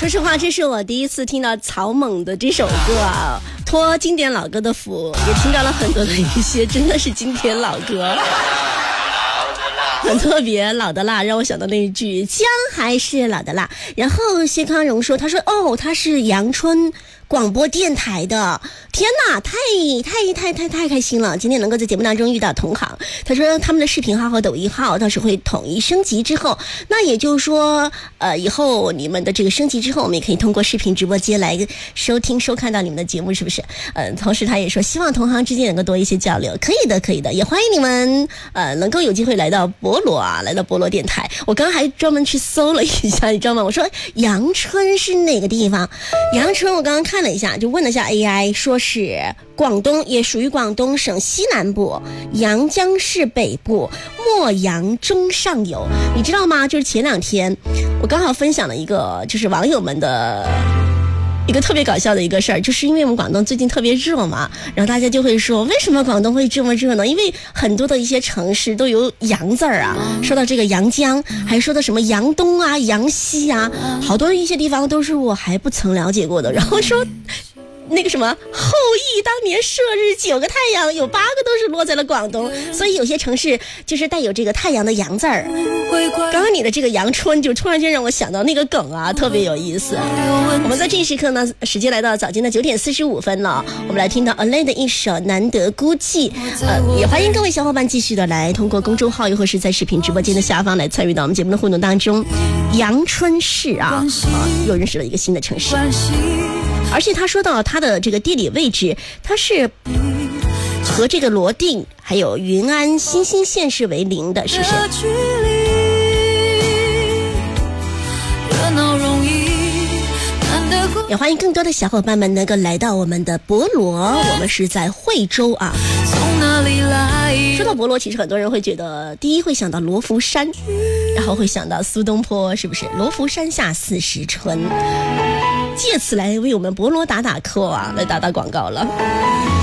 说实话，这是我第一次听到草蜢的这首歌啊，托经典老歌的福，也听到了很多的一些真的是经典老歌，很特别。老的辣让我想到那一句姜还是老的辣。然后谢康荣说，他说哦，他是阳春广播电台的，天哪，太开心了！今天能够在节目当中遇到同行。他说他们的视频号和抖音号倒是会统一升级之后，那也就是说以后你们的这个升级之后，我们也可以通过视频直播间来收听收看到你们的节目，是不是？同时他也说希望同行之间能够多一些交流。可以的，也欢迎你们能够有机会来到博罗啊，来到博罗电台。我刚刚还专门去搜了一下，你知道吗？我说阳春是哪个地方？阳春我刚刚看了一下，就问了一下 AI， 说是广东，也属于广东省西南部，阳江市北部，墨阳中上游。你知道吗？就是前2天我刚好分享了一个就是网友们的一个特别搞笑的一个事儿，就是因为我们广东最近特别热嘛，然后大家就会说为什么广东会这么热呢？因为很多的一些城市都有阳字儿啊，说到这个阳江，还说到什么阳东啊、阳西啊，好多一些地方都是我还不曾了解过的。然后说那个什么后羿当年射日9个太阳，有8个都是落在了广东，所以有些城市就是带有这个太阳的阳字儿。刚刚你的这个阳春就突然间让我想到那个梗啊，特别有意思。我们在这一时刻呢，时间来到早间的9点45分了，我们来听到 Alain 的一首难得孤寂。也欢迎各位小伙伴继续的来通过公众号又或是在视频直播间的下方来参与到我们节目的互动当中。阳春市啊，又认识了一个新的城市。而且他说到他的这个地理位置，他是和这个罗定还有云安新兴县市为邻的，是不是？也欢迎更多的小伙伴们能够来到我们的博罗，我们是在惠州啊。说到博罗，其实很多人会觉得第一会想到罗浮山，然后会想到苏东坡，是不是？罗浮山下40春，借此来为我们博罗打 call 啊，来打广告了。